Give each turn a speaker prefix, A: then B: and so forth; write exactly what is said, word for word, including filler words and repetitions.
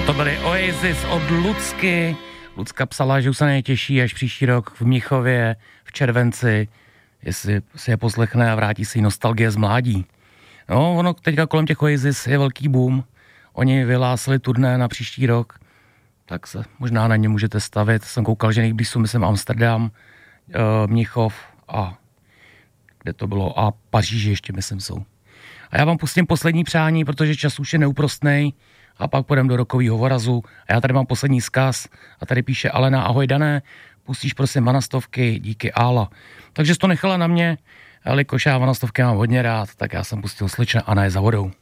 A: To byly Oasis od Lucky. Lucka psala, že už se na ně těší až příští rok v Mnichově v červenci, jestli si je poslechne a vrátí si nostalgie z mládí. No, ono teďka kolem těch Oasis je velký boom. Oni vyhlásili turné na příští rok, tak se možná na ně můžete stavit. Jsem koukal, že nejblíž jsou, myslím, Amsterdam, Mnichov a kde to bylo, a Paříži ještě, myslím, jsou. A já vám pustím poslední přání, protože čas už je neúprostnej, a pak půjdeme do rokovýho vorazu. A já tady mám poslední vzkaz a tady píše Alena: ahoj Dané, pustíš prosím Vanastovky, díky Ála. Takže jsi to nechala na mě, jelikož já Vanastovky mám hodně rád, tak já jsem pustil Slečna Anna je za vodou.